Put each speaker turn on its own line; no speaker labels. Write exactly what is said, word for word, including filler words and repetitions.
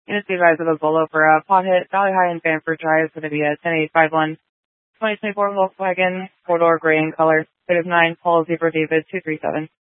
Units be advised of a Bolo for a pot hit. Valley High and Bamford Drive is going to be a ten eight five one. twenty twenty-four Volkswagen, four-door gray in color. Code of nine, Paul Zebra David two three seven.